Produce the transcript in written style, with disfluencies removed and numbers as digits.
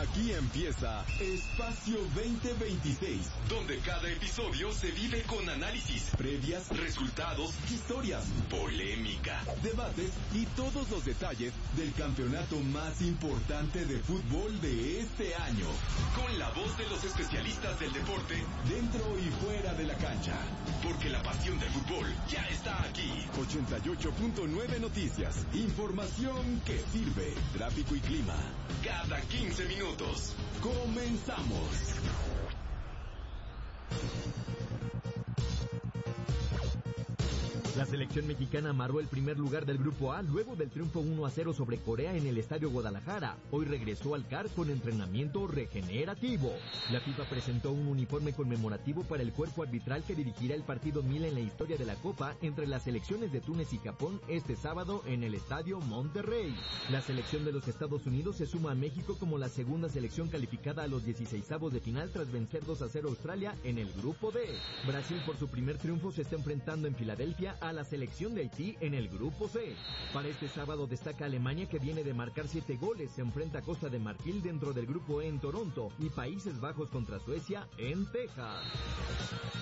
Aquí empieza Espacio 2026, donde cada episodio se vive con análisis, previas, resultados, historias, polémica, debates y todos los detalles del campeonato más importante de fútbol de este año. Con la voz de los especialistas del deporte, dentro y fuera de la cancha. Porque la pasión del fútbol ya está aquí. 88.9 Noticias. Información que sirve. Tráfico y clima. Cada 15 minutos. Comenzamos. La selección mexicana amarró el primer lugar del Grupo A luego del triunfo 1-0 sobre Corea en el Estadio Guadalajara. Hoy regresó al CAR con entrenamiento regenerativo. La FIFA presentó un uniforme conmemorativo para el cuerpo arbitral que dirigirá el partido 1000 en la historia de la Copa entre las selecciones de Túnez y Japón este sábado en el Estadio Monterrey. La selección de los Estados Unidos se suma a México como la segunda selección calificada a los 16avos de final tras vencer 2-0 a Australia en el Grupo D. Brasil, por su primer triunfo, se está enfrentando en Filadelfia a la selección de Haití en el Grupo C. Para este sábado destaca Alemania, que viene de marcar 7 goles, se enfrenta a Costa de Marfil dentro del Grupo E en Toronto y Países Bajos contra Suecia en Texas.